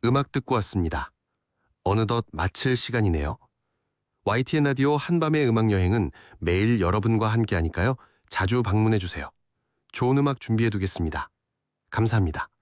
음악 듣고 왔습니다. 어느덧 마칠 시간이네요. YTN 라디오 한밤의 음악여행은 매일 여러분과 함께하니까요. 자주 방문해 주세요. 좋은 음악 준비해 두겠습니다. 감사합니다.